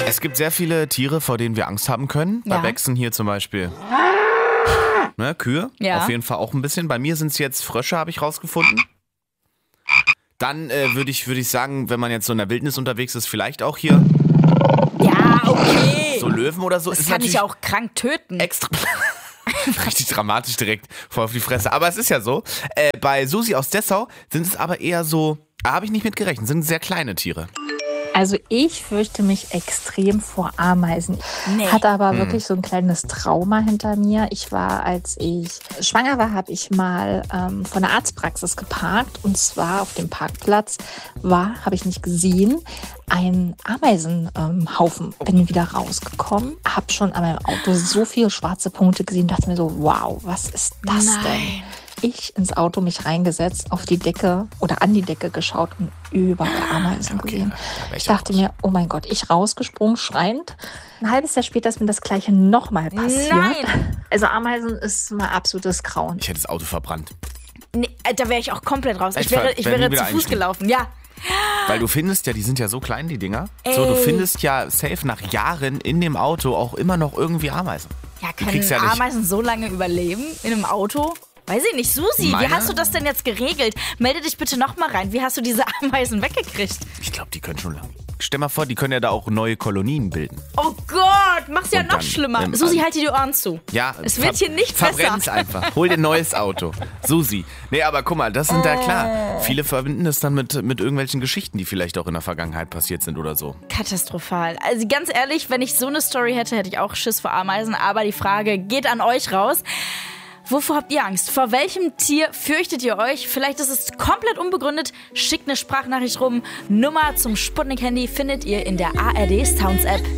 Es gibt sehr viele Tiere, vor denen wir Angst haben können. Bei Wechseln hier zum Beispiel Kühe, auf jeden Fall auch ein bisschen. Bei mir sind es jetzt Frösche, habe ich rausgefunden. Dann würde ich sagen, wenn man jetzt so in der Wildnis unterwegs ist, vielleicht auch hier. Ja, okay. So Löwen oder so. Das ist kann ich auch krank töten. Extra. Richtig dramatisch direkt voll auf die Fresse. Aber es ist ja so. Bei Susi aus Dessau sind es aber eher so, da habe ich nicht mit gerechnet, sind sehr kleine Tiere. Also ich fürchte mich extrem vor Ameisen. Hatte aber wirklich so ein kleines Trauma hinter mir. Als ich schwanger war, habe ich mal vor einer Arztpraxis geparkt. Und zwar auf dem Parkplatz habe ich nicht gesehen, ein Ameisenhaufen. Bin wieder rausgekommen, habe schon an meinem Auto so viele schwarze Punkte gesehen, dachte mir so, wow, was ist das denn? Ich ins Auto mich reingesetzt, auf die Decke oder an die Decke geschaut und überall Ameisen gesehen. Ich dachte mir, oh mein Gott, ich rausgesprungen, schreiend. Ein halbes Jahr später ist mir das Gleiche nochmal passiert. Nein! Also Ameisen ist mein absolutes Grauen. Ich hätte das Auto verbrannt. Nee, da wäre ich auch komplett raus. Ich wäre zu Fuß gelaufen, ja. Weil du findest ja, die sind ja so klein, die Dinger. So, du findest ja safe nach Jahren in dem Auto auch immer noch irgendwie Ameisen. Ja, können Ameisen so lange überleben in einem Auto? Weiß ich nicht. Susi, wie hast du das denn jetzt geregelt? Melde dich bitte nochmal rein. Wie hast du diese Ameisen weggekriegt? Ich glaube, die können schon lang. Stell mal vor, die können ja da auch neue Kolonien bilden. Oh Gott, mach's ja noch schlimmer. Susi, halt dir die Ohren zu. Ja, es wird hier nicht besser. Verbrenn's einfach. Hol dir ein neues Auto. Susi. Nee, aber guck mal, das sind da klar. Viele verbinden das dann mit irgendwelchen Geschichten, die vielleicht auch in der Vergangenheit passiert sind oder so. Katastrophal. Also ganz ehrlich, wenn ich so eine Story hätte, hätte ich auch Schiss vor Ameisen. Aber die Frage geht an euch raus. Wovor habt ihr Angst? Vor welchem Tier fürchtet ihr euch? Vielleicht ist es komplett unbegründet. Schickt eine Sprachnachricht rum. Nummer zum Sputnik-Handy findet ihr in der ARD Sounds-App.